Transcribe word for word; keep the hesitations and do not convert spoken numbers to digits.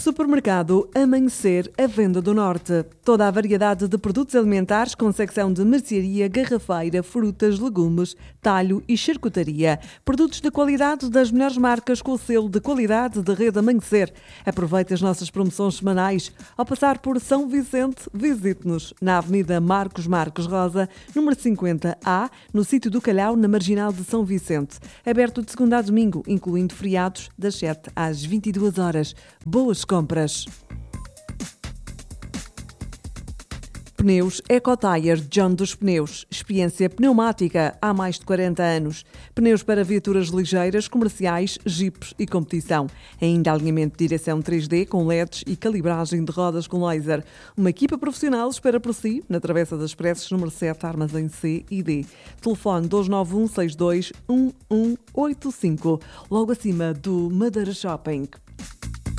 Supermercado Amanhecer, a Venda do Norte. Toda a variedade de produtos alimentares com secção de mercearia, garrafeira, frutas, legumes, talho e charcutaria. Produtos de qualidade das melhores marcas com o selo de qualidade da Rede Amanhecer. Aproveite as nossas promoções semanais. Ao passar por São Vicente, visite-nos na Avenida Marcos Marques Rosa, número cinquenta A, no sítio do Calhau, na Marginal de São Vicente. Aberto de segunda a domingo, incluindo feriados, das sete às vinte e duas horas. Boas compras! Pneus EcoTire John dos Pneus. Experiência pneumática há mais de quarenta anos. Pneus para viaturas ligeiras, comerciais, jipes e competição. Ainda alinhamento de direção três D com L E Ds e calibragem de rodas com laser. Uma equipa profissional espera por si na Travessa das Preces, número sete, Armazém C e D. Telefone dois nove um seis dois um um oito cinco, logo acima do Madeira Shopping.